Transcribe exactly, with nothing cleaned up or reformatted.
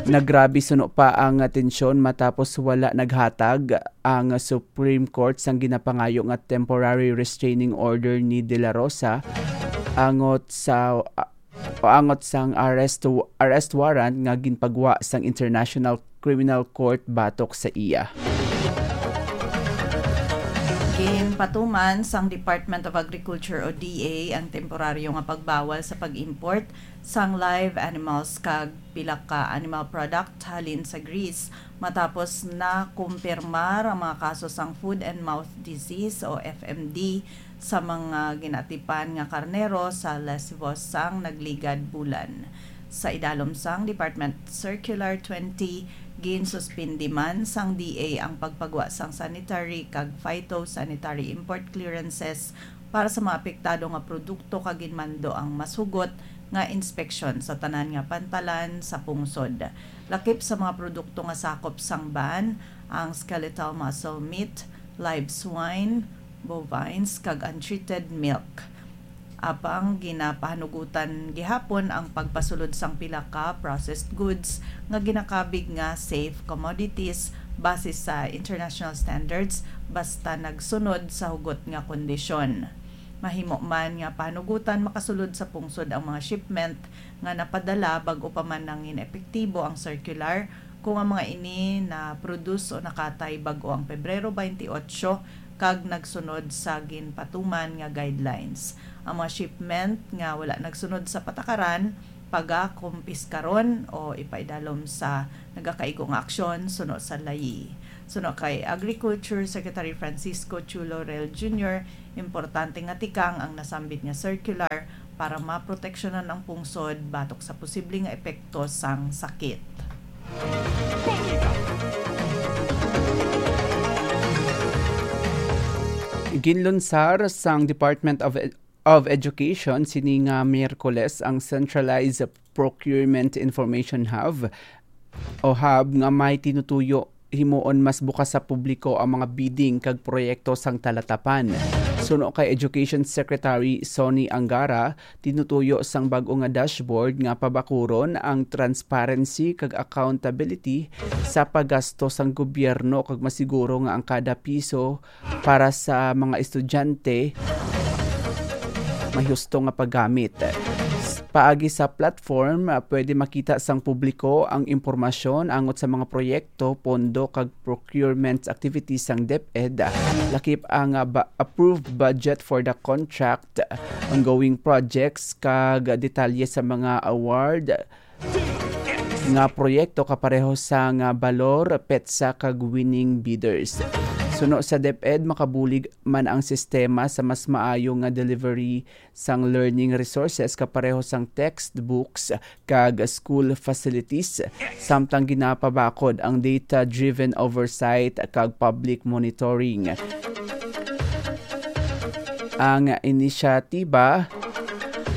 Nagrabi suno pa ang atensyon matapos wala naghatag ang Supreme Court sang ginapangayo nga temporary restraining order ni De La Rosa angot sa uh, angot sang arrest arrest warrant nga ginpagwa sang International Criminal Court batok sa iya. Ginpatuman sang Department of Agriculture o D A ang temporaryo nga pagbawal sa pag-import sang live animals kag pila ka animal product halin sa Greece matapos na kumpirmar ang mga kaso sang food and mouth disease o F M D sa mga ginatipan nga karnero sa Lesbos sang nagligad bulan. Sa idalom sang Department Circular twenty, ginsuspindi man sang D A ang pagpagwa sang sanitary kag phytosanitary import clearances para sa mga apektado nga produkto kag ginmando ang masugot nga inspeksyon sa tanan nga pantalan sa pungsod. Lakip sa mga produkto nga sakop sang ban ang skeletal muscle meat, live swine, bovines kag untreated milk. Apang ginapahanugutan gihapon ang pagpasulod sang pila ka processed goods nga ginakabig nga safe commodities base sa international standards basta nagsunod sa hugot nga kondisyon. Mahimo man nga panugutan makasulod sa pungsod ang mga shipment nga napadala bag-o pa man nang inepektibo ang circular kung ang mga ini na produce o nakatay bag-o ang Pebrero twenty-eight kag nagsunod sa ginpatuman nga guidelines. Ang mga shipment nga wala nagsunod sa patakaran paga-kumpiskaron o ipaidalom sa nagakaigong aksyon suno sa layi. Suno kay Agriculture Secretary Francisco Chulo Rel Junior, importante nga tikang ang nasambit nga circular para maproteksyonan ang pungsod batok sa posibleng nga epekto sang sakit. Ginlunsar sang Department of Ed- of Education sini nga Miyerkules ang Centralized Procurement Information Hub o hub nga may tinutuyo himuon mas bukas sa publiko ang mga bidding kag proyekto sang talatapan. Suno kay Education Secretary Sonny Angara, tinutuyo sang bag-o nga dashboard nga pabakuron ang transparency kag accountability sa paggasto sang gobyerno kag masiguro nga ang kada piso para sa mga estudyante may husto nga paggamit. Paagi sa platform, pwede makita sang publiko ang impormasyon angot sa mga proyekto, pondo kag procurement activities sang DepEd. Lakip ang uh, ba- approved budget for the contract, ongoing projects kag detalye sa mga award nga proyekto kapareho sa nga balor, petsa kag winning bidders. Suno sa DepEd, makabulig man ang sistema sa mas maayo nga delivery sang learning resources kapareho sang textbooks kag school facilities, samtang ginapabakod ang data-driven oversight kag public monitoring. Ang inisyatiba